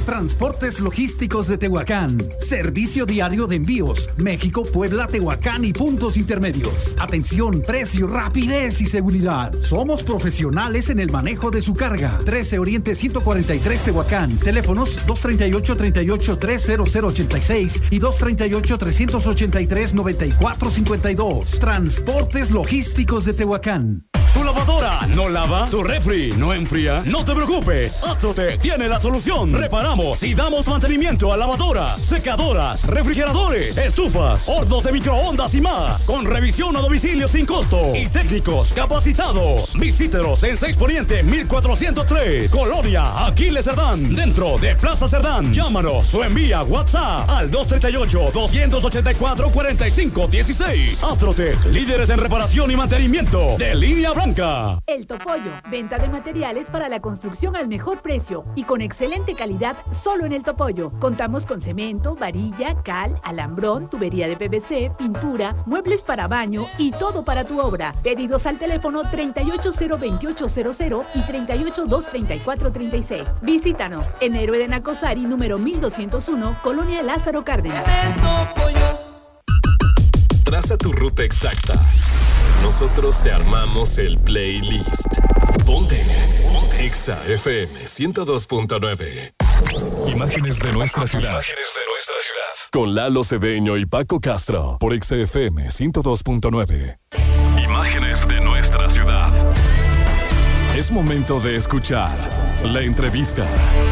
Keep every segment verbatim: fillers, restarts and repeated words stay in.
Transportes Logísticos de Tehuacán. Servicio diario de envíos. México, Puebla, Tehuacán y puntos intermedios. Atención, precio, rapidez y seguridad. Somos profesionales en el manejo de su carga. trece Oriente ciento cuarenta y tres Tehuacán. Teléfonos dos treinta y ocho, treinta y ocho, tres cero cero ochenta y seis y dos treinta y ocho, trescientos ochenta y tres, noventa y cuatro cincuenta y dos. Transportes Logísticos de Tehuacán. ¿Tu lavadora no lava? ¿Tu refri no enfría? No te preocupes, Astrotek tiene la solución. Reparamos y damos mantenimiento a lavadoras, secadoras, refrigeradores, estufas, hornos de microondas y más. Con revisión a domicilio sin costo y técnicos capacitados. Visítenos en seis Poniente mil cuatrocientos tres, Colonia Aquiles Cerdán, dentro de Plaza Cerdán. Llámanos o envía WhatsApp al dos treinta y ocho, doscientos ochenta y cuatro, cuarenta y cinco dieciséis. Astrotek, líderes en reparación y mantenimiento de línea blanca. El Topollo, venta de materiales para la construcción al mejor precio y con excelente calidad solo en El Topollo. Contamos con cemento, varilla, cal, alambrón, tubería de P V C, pintura, muebles para baño y todo para tu obra. Pedidos al teléfono treinta y ocho cero veintiocho cero cero y treinta y ocho dos treinta y cuatro treinta y seis. Visítanos en Héroe de Nacosari, número mil doscientos uno, Colonia Lázaro Cárdenas. Traza tu ruta exacta. Nosotros te armamos el playlist. Ponte, ponte. Exa F M ciento dos punto nueve. Imágenes de nuestra ciudad. Con Lalo Cedeño y Paco Castro por Exa F M ciento dos punto nueve. Imágenes de nuestra ciudad. Es momento de escuchar la entrevista.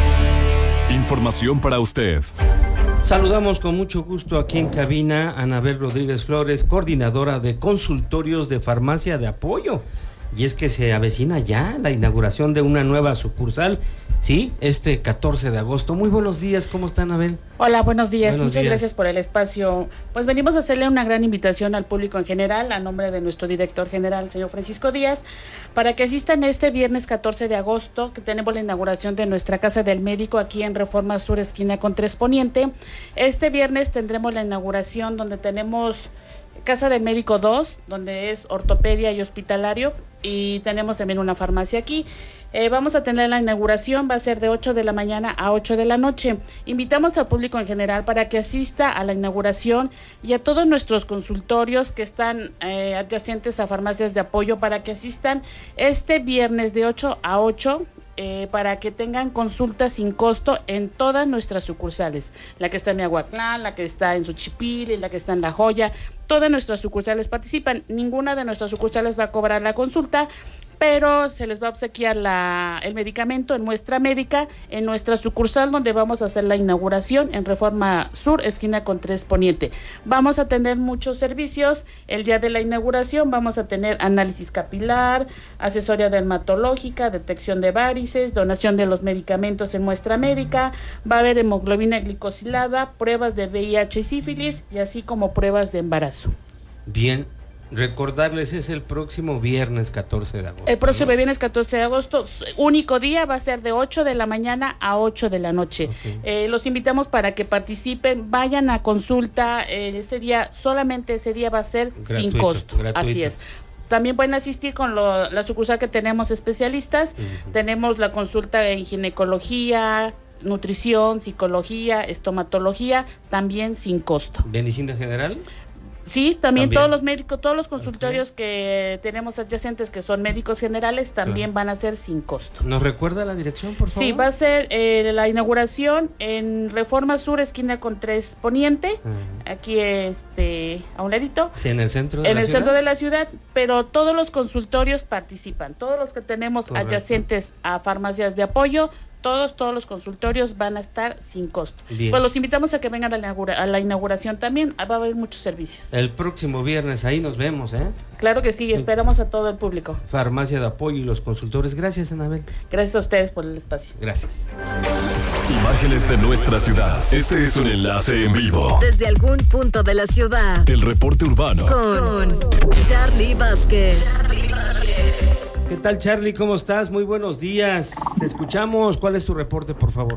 Información para usted. Saludamos con mucho gusto aquí en cabina a Anabel Rodríguez Flores, coordinadora de consultorios de farmacia de apoyo. Y es que se avecina ya la inauguración de una nueva sucursal, sí, este catorce de agosto. Muy buenos días, ¿cómo está, Anabel? Hola, buenos días, buenos muchas días. Gracias por el espacio. Pues venimos a hacerle una gran invitación al público en general, a nombre de nuestro director general, señor Francisco Díaz, para que asistan este viernes catorce de agosto, que tenemos la inauguración de nuestra Casa del Médico aquí en Reforma Sur, esquina con tres Poniente. Este viernes tendremos la inauguración donde tenemos Casa del Médico dos, donde es ortopedia y hospitalario, y tenemos también una farmacia aquí. Eh, vamos a tener la inauguración, va a ser de ocho de la mañana a ocho de la noche. Invitamos al público en general para que asista a la inauguración y a todos nuestros consultorios que están eh, adyacentes a farmacias de apoyo para que asistan este viernes de ocho a ocho. Eh, para que tengan consultas sin costo en todas nuestras sucursales, la que está en Miahuatlán, la que está en Xochipilli, la que está en La Joya. Todas nuestras sucursales participan, ninguna de nuestras sucursales va a cobrar la consulta, pero se les va a obsequiar la, el medicamento en muestra médica en nuestra sucursal donde vamos a hacer la inauguración en Reforma Sur, esquina con tres Poniente. Vamos a tener muchos servicios el día de la inauguración, vamos a tener análisis capilar, asesoría dermatológica, detección de varices, donación de los medicamentos en muestra médica, va a haber hemoglobina glicosilada, pruebas de V I H y sífilis y así como pruebas de embarazo. Bien. Recordarles, es el próximo viernes catorce de agosto. El próximo ¿no? viernes catorce de agosto, único día, va a ser de ocho de la mañana a ocho de la noche. Okay. Eh, los invitamos para que participen, vayan a consulta, eh, ese día, solamente ese día va a ser gratuito, sin costo. Gratuito. Así es. También pueden asistir con lo, la sucursal que tenemos especialistas. Uh-huh. Tenemos la consulta en ginecología, nutrición, psicología, estomatología, también sin costo. ¿Medicina general? Sí, también, también todos los médicos, todos los consultorios okay. que tenemos adyacentes que son médicos generales también claro. van a ser sin costo. ¿Nos recuerda la dirección, por favor? Sí, va a ser eh, la inauguración en Reforma Sur, esquina con tres Poniente, uh-huh. aquí este a un ladito. Sí, en el centro de en la el ciudad. centro de la ciudad, pero todos los consultorios participan, todos los que tenemos Correcto. adyacentes a farmacias de apoyo. Todos, todos los consultorios van a estar sin costo. Bien. Pues los invitamos a que vengan a la, inaugura- a la inauguración también, va a haber muchos servicios. El próximo viernes, ahí nos vemos, ¿eh? Claro que sí, esperamos a todo el público. Farmacia de apoyo y los consultores. Gracias, Anabel. Gracias a ustedes por el espacio. Gracias. Imágenes de nuestra ciudad. Este es un enlace en vivo. Desde algún punto de la ciudad. El reporte urbano. Con, con Charlie Vázquez. Charlie Vázquez. ¿Qué tal, Charlie? ¿Cómo estás? Muy buenos días. Te escuchamos. ¿Cuál es tu reporte, por favor?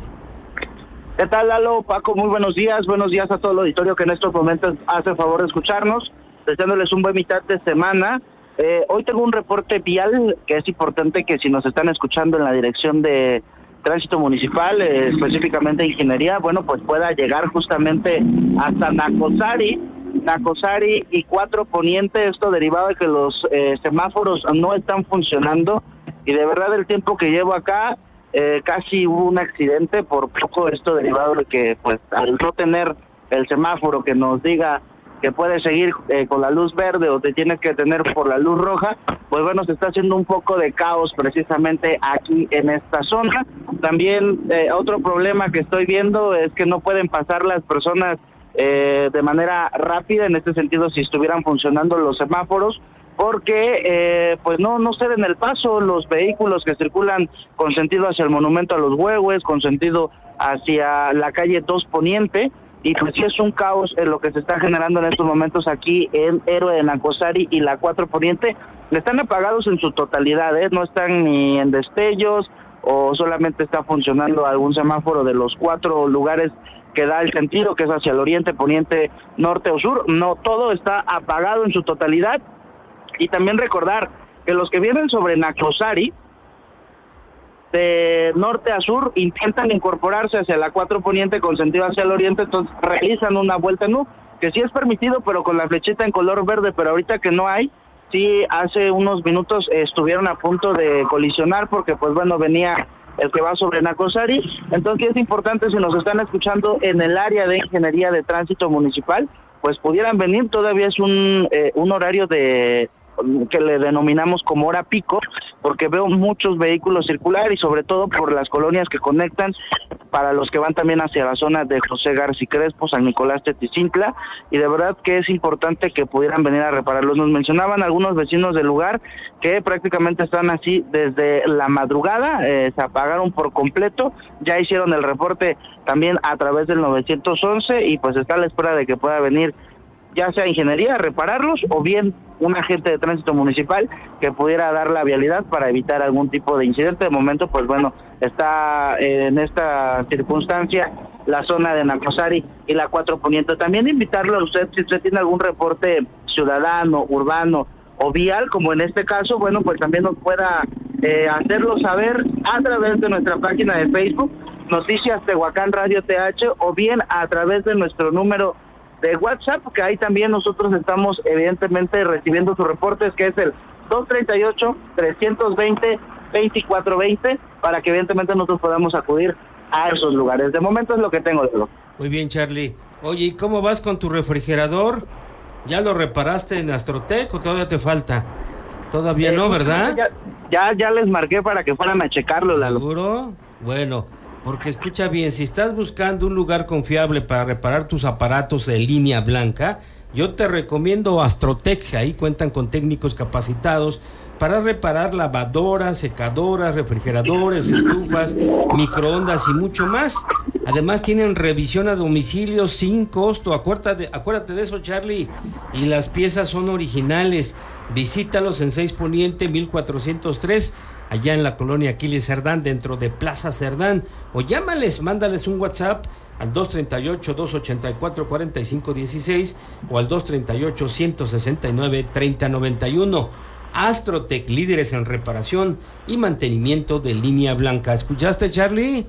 ¿Qué tal, Lalo? Paco, muy buenos días. Buenos días a todo el auditorio que en estos momentos hace el favor de escucharnos. Deseándoles un buen mitad de semana. Eh, hoy tengo un reporte vial que es importante que si nos están escuchando en la dirección de Tránsito Municipal, eh, específicamente Ingeniería, bueno, pues pueda llegar justamente hasta Nacosari, Nacosari y Cuatro Poniente, esto derivado de que los eh, semáforos no están funcionando, y de verdad el tiempo que llevo acá, eh, casi hubo un accidente, por poco esto derivado de que pues al no tener el semáforo que nos diga que puedes seguir eh, con la luz verde o te tienes que detener por la luz roja, pues bueno, se está haciendo un poco de caos precisamente aquí en esta zona. También eh, otro problema que estoy viendo es que no pueden pasar las personas eh, de manera rápida, en este sentido si estuvieran funcionando los semáforos, porque eh, pues no no ceden el paso los vehículos que circulan con sentido hacia el Monumento a los Huehues, con sentido hacia la calle dos Poniente, y pues sí es un caos en lo que se está generando en estos momentos aquí en Héroe de Nacosari y la Cuatro Poniente. Están apagados en su totalidad, ¿eh? No están ni en destellos o solamente está funcionando algún semáforo de los cuatro lugares que da el sentido, que es hacia el oriente, poniente, norte o sur. No, todo está apagado en su totalidad. Y también recordar que los que vienen sobre Nacosari, de norte a sur, intentan incorporarse hacia la Cuatro Poniente con sentido hacia el oriente, entonces realizan una vuelta en U, que sí es permitido, pero con la flechita en color verde, pero ahorita que no hay, sí hace unos minutos eh, estuvieron a punto de colisionar, porque pues bueno, venía el que va sobre Nacosari. Entonces es importante, si nos están escuchando en el área de Ingeniería de Tránsito Municipal, pues pudieran venir. Todavía es un, eh, un horario de que le denominamos como hora pico, porque veo muchos vehículos circular y sobre todo por las colonias que conectan, para los que van también hacia la zona de José García Crespo, San Nicolás Teticintla, y de verdad que es importante que pudieran venir a repararlos. Nos mencionaban algunos vecinos del lugar que prácticamente están así desde la madrugada, eh, se apagaron por completo, ya hicieron el reporte también a través del nueve once y pues está a la espera de que pueda venir ya sea Ingeniería a repararlos o bien un agente de tránsito municipal que pudiera dar la vialidad para evitar algún tipo de incidente. De momento, pues bueno, está eh, en esta circunstancia la zona de Nacosari y la Cuatro Poniente. También invitarlo a usted, si usted tiene algún reporte ciudadano, urbano o vial, como en este caso, bueno, pues también nos pueda eh, hacerlo saber a través de nuestra página de Facebook, Noticias Tehuacán Radio T H, o bien a través de nuestro número de WhatsApp, que ahí también nosotros estamos evidentemente recibiendo sus reportes, que es el dos tres ocho, tres dos cero, dos cuatro dos cero, para que evidentemente nosotros podamos acudir a esos lugares. De momento es lo que tengo, Lalo. Muy bien, Charlie. Oye, ¿y cómo vas con tu refrigerador? ¿Ya lo reparaste en Astrotec o todavía te falta? Todavía eh, no, ¿verdad? Ya, ya, ya les marqué para que fueran a checarlo, Lalo. ¿Seguro? Bueno, porque escucha bien, si estás buscando un lugar confiable para reparar tus aparatos de línea blanca, yo te recomiendo Astrotec. Ahí cuentan con técnicos capacitados para reparar lavadoras, secadoras, refrigeradores, estufas, microondas y mucho más. Además tienen revisión a domicilio sin costo. Acuérdate, acuérdate de eso, Charlie. Y las piezas son originales. Visítalos en seis Poniente mil cuatrocientos tres, allá en la colonia Aquiles Cerdán, dentro de Plaza Cerdán. O llámales, mándales un WhatsApp al dos tres ocho, dos ocho cuatro, cuatro cinco uno seis o al dos tres ocho, uno seis nueve, tres cero nueve uno. Astrotec, líderes en reparación y mantenimiento de línea blanca. ¿Escuchaste, Charlie?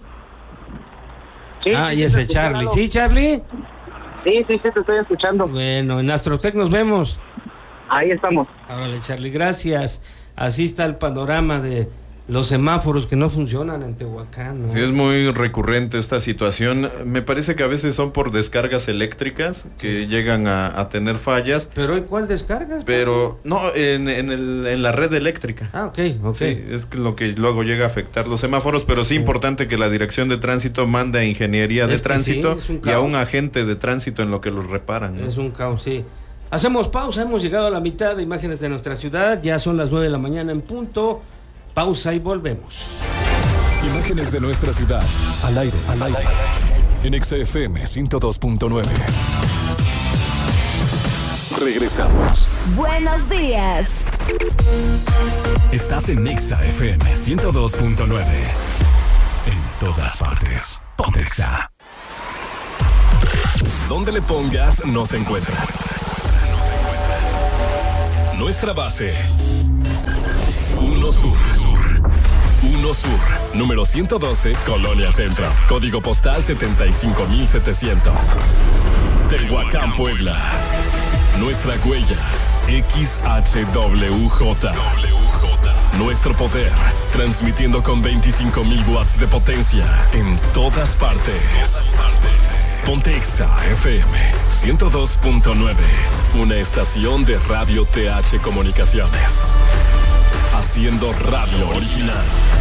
Sí, ah, sí, y ese Charlie. ¿Sí, Charlie? Sí, sí, sí, te estoy escuchando. Bueno, en Astrotec nos vemos. Ahí estamos. Órale, Charlie, gracias. Así está el panorama de los semáforos que no funcionan en Tehuacán, ¿no? Sí, es muy recurrente esta situación. Me parece que a veces son por descargas eléctricas que sí llegan a, a tener fallas. ¿Pero cuál descargas? Pero no, en, en, el, en la red eléctrica. Ah, ok, ok. Sí, es lo que luego llega a afectar los semáforos, pero sí, sí. Importante que la Dirección de Tránsito mande a Ingeniería de Tránsito sí, y a un agente de tránsito en lo que los reparan, ¿no? Es un caos, sí. Hacemos pausa, hemos llegado a la mitad de imágenes de nuestra ciudad, ya son las nueve de la mañana en punto. Pausa y volvemos. Imágenes de nuestra ciudad, al aire, al aire, en X F M ciento dos punto nueve. Regresamos. Buenos días. Estás en X F M ciento dos punto nueve. En todas partes. Ponte Exa. Donde le pongas, nos encuentras. Nuestra base. Uno Sur. uno Sur, número ciento doce, Colonia Centro. Código postal setenta y cinco mil setecientos. Tehuacán, Puebla. Nuestra huella, X H W J. Nuestro poder, transmitiendo con veinticinco mil watts de potencia en todas partes. Ponte Exa F M ciento dos punto nueve, una estación de Radio T H Comunicaciones. Haciendo radio original.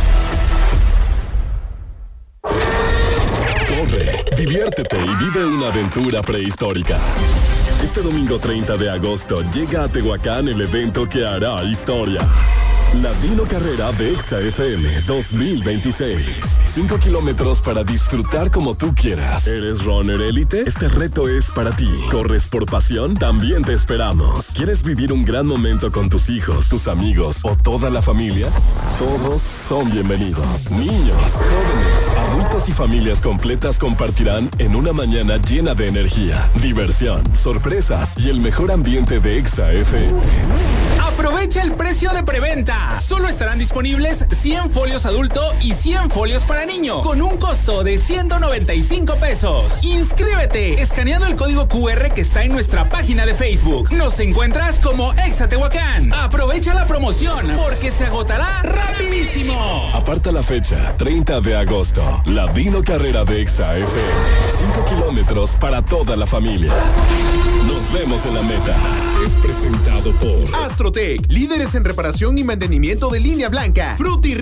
Corre, diviértete y vive una aventura prehistórica. Este domingo treinta de agosto llega a Tehuacán el evento que hará historia. La Dino Carrera de Exa F M dos mil veintiséis. Cinco kilómetros para disfrutar como tú quieras. ¿Eres runner élite? Este reto es para ti. ¿Corres por pasión? También te esperamos. ¿Quieres vivir un gran momento con tus hijos, tus amigos o toda la familia? Todos son bienvenidos. Niños, jóvenes, adultos y familias completas compartirán en una mañana llena de energía, diversión, sorpresas y el mejor ambiente de Exa F M. Aprovecha el precio de preventa. Solo estarán disponibles cien folios adulto y cien folios para niño, con un costo de ciento noventa y cinco pesos. Inscríbete escaneando el código Q R que está en nuestra página de Facebook. Nos encuentras como Exa Tehuacán. Aprovecha la promoción porque se agotará rapidísimo. Aparta la fecha, treinta de agosto. La Dino Carrera de Exa F M. cinco kilómetros para toda la familia. Nos vemos en la meta. Es presentado por Astrotech, líderes en reparación y mantenimiento de línea blanca. Fruity